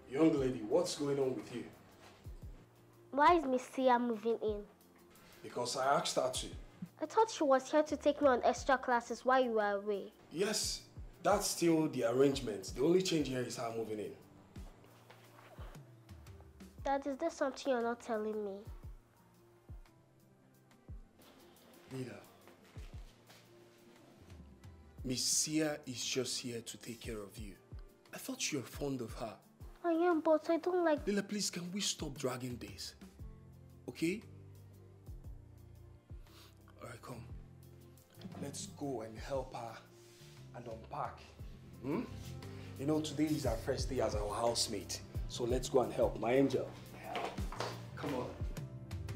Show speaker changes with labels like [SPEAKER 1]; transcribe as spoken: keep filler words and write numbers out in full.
[SPEAKER 1] Young lady, what's going on with you?
[SPEAKER 2] Why is Miss Sia moving in?
[SPEAKER 1] Because I asked her to.
[SPEAKER 2] I thought she was here to take me on extra classes while you were away.
[SPEAKER 1] Yes, that's still the arrangement. The only change here is her moving in.
[SPEAKER 2] Dad, is there something you're not telling me?
[SPEAKER 1] Nina, Miss Sia is just here to take care of you. I thought you were fond of her.
[SPEAKER 2] I am, but I don't like...
[SPEAKER 1] Lila, please, can we stop dragging this? Okay? Alright, come. Let's go and help her and unpack. Hmm? You know, today is our first day as our housemate. So let's go and help. My angel. Come on.